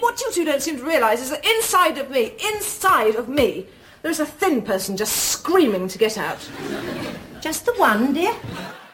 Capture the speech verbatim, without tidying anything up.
what you two don't seem to realise is that inside of me, inside of me, there's a thin person just screaming to get out. Just the one, dear?